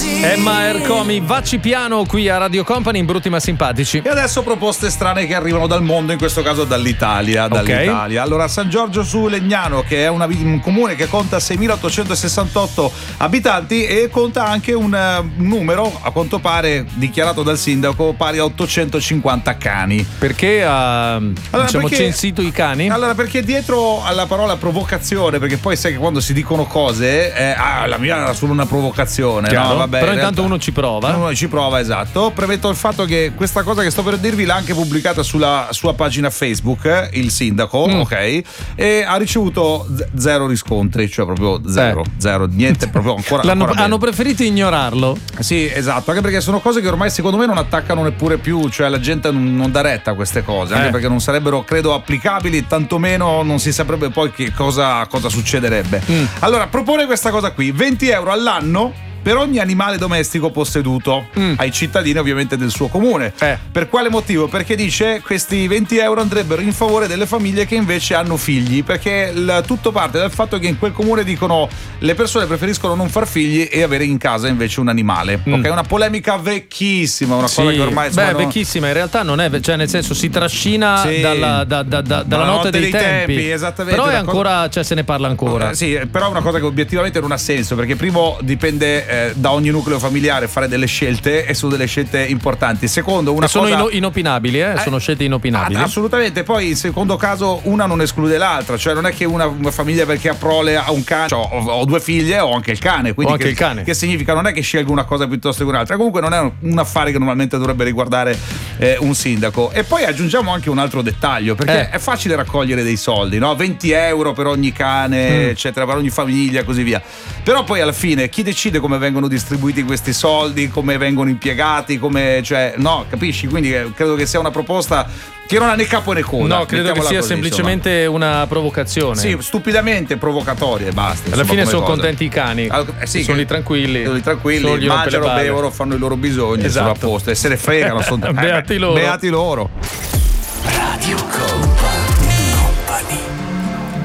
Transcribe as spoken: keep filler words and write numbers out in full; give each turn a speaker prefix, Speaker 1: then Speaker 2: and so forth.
Speaker 1: Emma Ercomi, vacci piano qui a Radio Company in Brutti ma Simpatici.
Speaker 2: E adesso proposte strane che arrivano dal mondo, in questo caso dall'Italia. dall'Italia. Okay. Allora, San Giorgio su Legnano, che è una, un comune che conta seimilaottocentosessantotto abitanti e conta anche un uh, numero, a quanto pare dichiarato dal sindaco, pari a ottocentocinquanta cani.
Speaker 1: Perché ha uh, allora, diciamo,
Speaker 2: perché,
Speaker 1: censito i cani?
Speaker 2: Allora, perché dietro alla parola provocazione, perché poi sai che quando si dicono cose, eh, ah, la mia era solo una provocazione, no? Vabbè,
Speaker 1: però intanto uno ci prova.
Speaker 2: Uno ci prova, esatto. Premetto il fatto che questa cosa che sto per dirvi l'ha anche pubblicata sulla sua pagina Facebook, il sindaco, mm. ok? E ha ricevuto z- zero riscontri, cioè proprio zero, eh. zero, niente, proprio ancora.
Speaker 1: L'hanno,
Speaker 2: ancora
Speaker 1: hanno preferito ignorarlo.
Speaker 2: Sì, esatto, anche perché sono cose che ormai secondo me non attaccano neppure più, cioè la gente non, non dà retta a queste cose, anche eh. perché non sarebbero, credo, applicabili, tantomeno non si saprebbe poi che cosa, cosa succederebbe. Mm. Allora, propone questa cosa qui, venti euro all'anno per ogni animale domestico posseduto mm. ai cittadini ovviamente del suo comune.
Speaker 1: Eh.
Speaker 2: Per quale motivo? Perché dice questi venti euro andrebbero in favore delle famiglie che invece hanno figli, perché il, tutto parte dal fatto che in quel comune dicono le persone preferiscono non far figli e avere in casa invece un animale. Mm. Ok, è una polemica vecchissima, una sì. cosa che ormai
Speaker 1: beh,
Speaker 2: non...
Speaker 1: vecchissima in realtà non è, cioè nel senso si trascina
Speaker 2: sì.
Speaker 1: dalla, da, da, da, dalla notte, notte dei, dei tempi. tempi
Speaker 2: esattamente.
Speaker 1: Però è ancora, cosa... cioè se ne parla ancora.
Speaker 2: Eh, sì, però è una cosa che obiettivamente non ha senso, perché primo dipende eh, da ogni nucleo familiare fare delle scelte e sono delle scelte importanti. Secondo, una
Speaker 1: e sono
Speaker 2: cosa
Speaker 1: ino- inopinabili, eh? eh? sono scelte inopinabili.
Speaker 2: Assolutamente. Poi in secondo caso una non esclude l'altra, cioè non è che una, una famiglia perché ha prole ha un cane, cioè, ho, ho due figlie ho anche il cane, quindi
Speaker 1: o anche
Speaker 2: che,
Speaker 1: il cane.
Speaker 2: Che significa non è che scelgo una cosa piuttosto che un'altra, comunque non è un, un affare che normalmente dovrebbe riguardare eh, un sindaco. E poi aggiungiamo anche un altro dettaglio, perché eh. è facile raccogliere dei soldi, no? venti euro per ogni cane, mm. eccetera, per ogni famiglia e così via. Però poi alla fine chi decide come vengono distribuiti questi soldi, come vengono impiegati, come, cioè, no, capisci? Quindi credo che sia una proposta che non ha né capo né coda.
Speaker 1: No, credo che sia così, semplicemente insomma. Una provocazione.
Speaker 2: Sì, stupidamente provocatoria e basta.
Speaker 1: Alla
Speaker 2: insomma,
Speaker 1: fine sono
Speaker 2: cosa.
Speaker 1: contenti i cani.
Speaker 2: Allora, eh sì,
Speaker 1: sono lì tranquilli.
Speaker 2: Sono lì tranquilli, mangiano, bevono, fanno i loro bisogni, esatto. sono a posto e se ne fregano. Sono,
Speaker 1: beati
Speaker 2: eh,
Speaker 1: loro.
Speaker 2: Beati loro.
Speaker 3: Radio